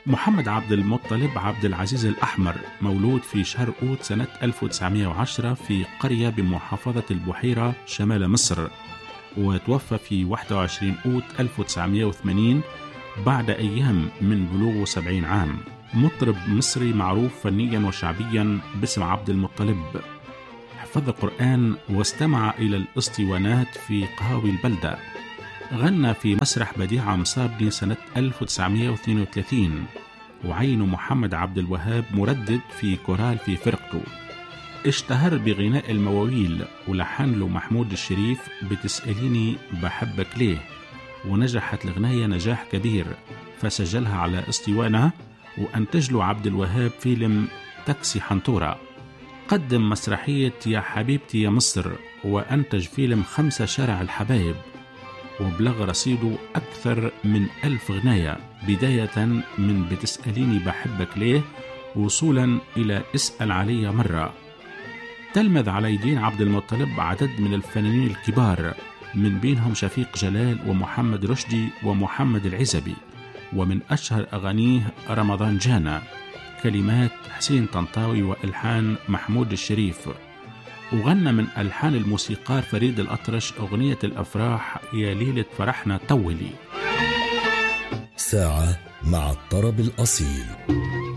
محمد عبد المطلب عبد العزيز الأحمر، مولود في شهر أوت سنة 1910 في قرية بمحافظة البحيرة شمال مصر، وتوفى في 21 أوت 1980 بعد أيام من بلوغه 70 عام. مطرب مصري معروف فنيا وشعبيا باسم عبد المطلب، حفظ القرآن واستمع إلى الاسطوانات في قهاوي البلدة. غنى في مسرح بديعة مصابني سنة 1932، وعين محمد عبد الوهاب مردد في كورال في فرقته. اشتهر بغناء المواويل ولحن له محمود الشريف بتسأليني بحبك ليه، ونجحت الغناية نجاح كبير فسجلها على اسطوانة، وأنتج له عبد الوهاب فيلم تاكسي حنطورة. قدم مسرحية يا حبيبتي يا مصر، وأنتج فيلم 5 شارع الحبايب، وبلغ رصيده أكثر من 1000 غناية، بداية من بتسأليني بحبك ليه وصولا إلى اسأل علي مرة. تلمذ على يدين عبد المطلب عدد من الفنانين الكبار، من بينهم شفيق جلال ومحمد رشدي ومحمد العزبي، ومن أشهر أغانيه رمضان جانا، كلمات حسين طنطاوي وإلحان محمود الشريف. وغنى من ألحان الموسيقار فريد الأطرش أغنية الأفراح يا ليلة فرحنا طولي. ساعة مع الطرب الأصيل.